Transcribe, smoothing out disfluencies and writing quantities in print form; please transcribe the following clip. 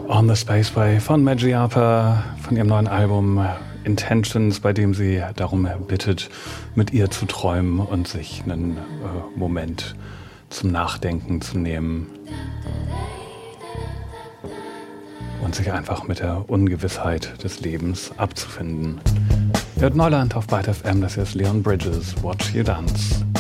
On the Spaceway von Maggie Harper, von ihrem neuen Album Intentions, bei dem sie darum bittet, mit ihr zu träumen und sich einen Moment zum Nachdenken zu nehmen und sich einfach mit der Ungewissheit des Lebens abzufinden. Ihr hört Neuland auf Byte FM, das ist Leon Bridges, Watch You Dance.